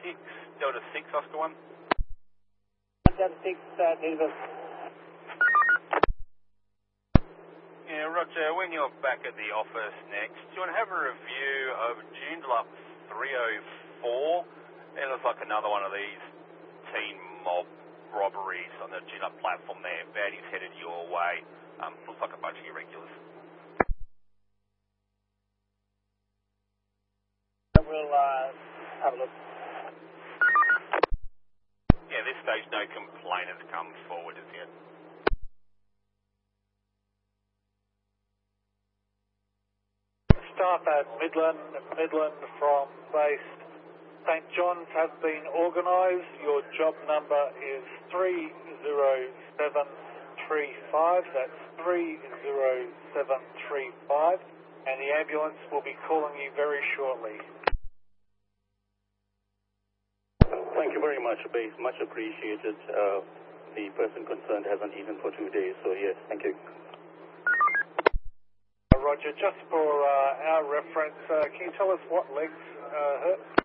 Delta 6, Oscar 1. Delta 6, Davis. Yeah, Roger, when you're back at the office next, do you want to have a review of Joondalup 304? It looks like another one of these teen mob robberies on the Joondalup platform there. Baddies headed your way. Looks like a bunch of irregulars. We'll have a look. Yeah, at this stage, no complainants come forward as yet. Staff at Midland from base St. John's have been organised. Your job number is 30735. That's 30735. And the ambulance will be calling you very shortly. Thank you very much, base. Much appreciated. The person concerned hasn't eaten for 2 days, so yes, thank you. Roger, just for our reference, can you tell us what legs hurt?